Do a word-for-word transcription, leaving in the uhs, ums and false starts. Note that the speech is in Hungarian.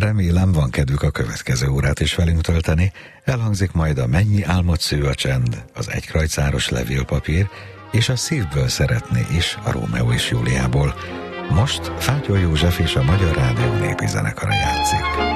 remélem van kedvük a következő órát is velünk tölteni. Elhangzik majd a Mennyi álmot sző a csend, az egykrajcáros levélpapír, és a Szívből szeretné is, a Rómeó és Júliából. Most Fátyol József és a Magyar Rádió népi zenekara játszik.